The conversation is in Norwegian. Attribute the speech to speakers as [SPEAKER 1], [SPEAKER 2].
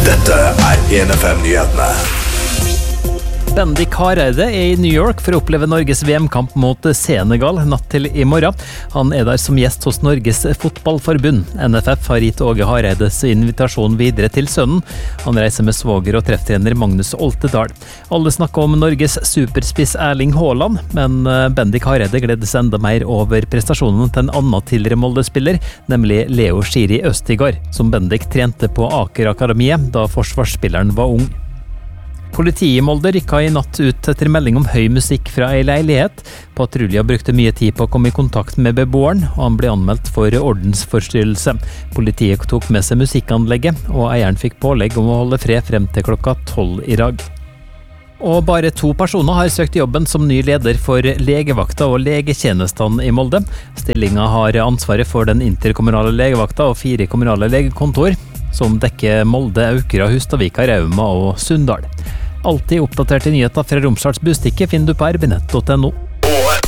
[SPEAKER 1] Dette 1FM-nyhetene.
[SPEAKER 2] Bendik Hareide i New York for å oppleve Norges VM-kamp mot Senegal natt til i morgen. Han der som gjest hos Norges fotballforbund. NFF har gitt Åge Hareides invitasjon videre til sønnen. Han reiser med svoger og trefftrener Magnus Oltedal. Alle snakker om Norges superspiss Erling Haaland, men Bendik Hareide gledes enda mer over prestasjonen til en annen tidligere Molde-spiller, nemlig Leo Schiri Østigard, som Bendik trente på Aker Akademiet da forsvarsspilleren var ung. Politiet i Molde rykka i natt ut etter melding om høy musikk fra ei leilighet. Patrulja brukte mye tid på å komme i kontakt med beboeren, og han ble anmeldt for ordensforstyrrelse. Politiet tok med seg musikkanlegget, og eieren fikk pålegg om å holde fred frem til klokka 12 i dag. Og bare 2 personer har søkt jobben som ny leder for legevakta og legetjenestene i Molde. Stillinga har ansvaret for den interkommunale legevakta og 4 kommunale legekontor, som dekker Molde, Aukra, Hustadvika, Rauma og Sunndal. Alltid oppdaterte nyheter fra Romsdals Bustikke finner du på rbnett.no.